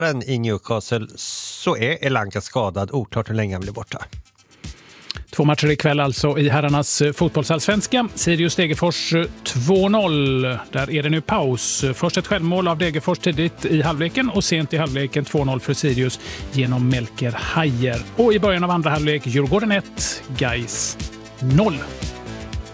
i Newcastle så är Elanga skadad. Oklart hur länge han blir borta. 2 matcher ikväll alltså i herrarnas fotbollsallsvenska. Sirius Degerfors 2-0. Där är det nu paus. Först ett självmål av Degerfors tidigt i halvleken och sent i halvleken 2-0 för Sirius genom Melker Hajer. Och i början av andra halvlek Djurgården 1, Gais 0.